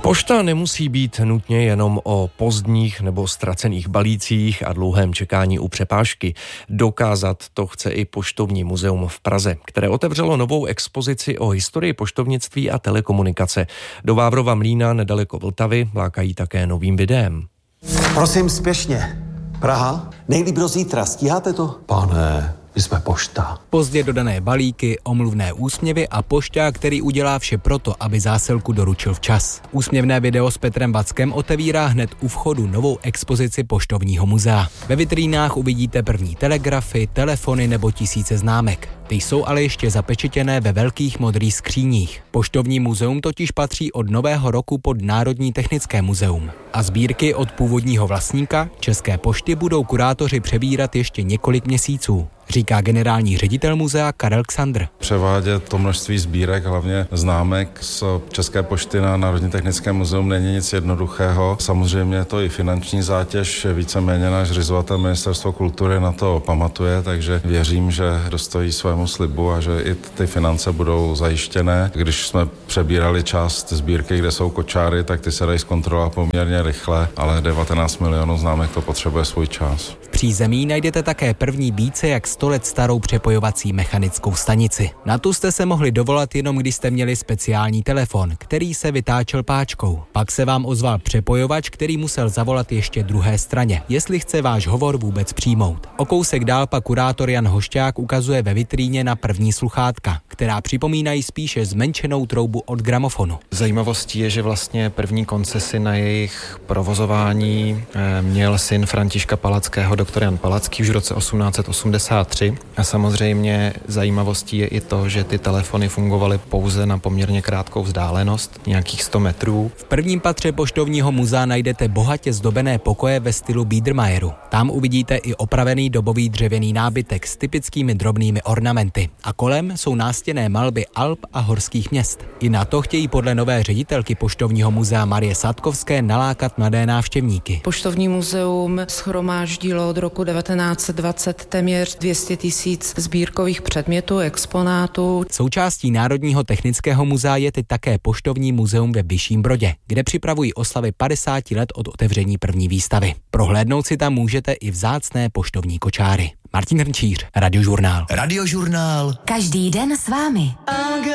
Pošta nemusí být nutně jenom o pozdních nebo ztracených balících a dlouhém čekání u přepážky. Dokázat to chce i Poštovní muzeum v Praze, které otevřelo novou expozici o historii poštovnictví a telekomunikace. Do Vávrova Mlýna nedaleko Vltavy lákají také novým videem. Prosím, spěšně. Praha? Nejlíp do zítra. Stíháte to? Pane, my jsme pošta. Pozdě dodané balíky, omluvné úsměvy a pošťák, který udělá vše proto, aby zásilku doručil včas. Úsměvné video s Petrem Vackem otevírá hned u vchodu novou expozici Poštovního muzea. Ve vitrínách uvidíte první telegrafy, telefony nebo tisíce známek. Ty jsou ale ještě zapečetěné ve velkých modrých skříních. Poštovní muzeum totiž patří od nového roku pod Národní technické muzeum. A sbírky od původního vlastníka, České pošty, budou kurátoři přebírat ještě několik měsíců, říká generální ředitel muzea Karel Ksandr. Převádět to množství sbírek, hlavně známek z České pošty na Národní technické muzeum není nic jednoduchého. Samozřejmě je to i finanční zátěž, víceméně náš zřizovatel Ministerstvo kultury na to pamatuje, takže věřím, že dostojí svému slibu a že i ty finance budou zajištěné. Když jsme přebírali část sbírky, kde jsou kočáry, tak ty se dají zkontrolovat poměrně rychle, ale 19 milionů známek to potřebuje svůj čas. V přízemí najdete také první více jak 100 let starou přepojovací mechanickou stanici. Na tu jste se mohli dovolat jenom, když jste měli speciální telefon, který se vytáčel páčkou. Pak se vám ozval přepojovač, který musel zavolat ještě druhé straně, jestli chce váš hovor vůbec přijmout. O kousek dál pak kurátor Jan Hošťák ukazuje ve vitríně na první sluchátka, která připomínají spíše zmenšenou troubu od gramofonu. Zajímavostí je, že vlastně první koncesi na jejich provozování měl syn Františka Palackého, doktor Jan Palacký, už v roce 1883. A samozřejmě zajímavostí je i to, že ty telefony fungovaly pouze na poměrně krátkou vzdálenost, nějakých 100 metrů. V prvním patře Poštovního muzea najdete bohatě zdobené pokoje ve stylu Biedermeieru. Tam uvidíte i opravený dobový dřevěný nábytek s typickými drobnými ornamenty. A kolem jsou nástěnné malby Alp a horských měst. I na to chtějí podle nové ředitelky Poštovního muzea Marie Sadkovské nalákat mladé návštěvníky. Poštovní muzeum shromáždilo od roku 1920 téměř 200 000 sbírkových předmětů, exponátů. Součástí Národního technického muzea je teď také Poštovní muzeum ve Vyšším Brodě, kde připravují oslavy 50 let od otevření první výstavy. Prohlédnout si tam můžete i vzácné poštovní kočáry. Martin Hrnčíř, Radiožurnál. Radiožurnál. Každý den s vámi.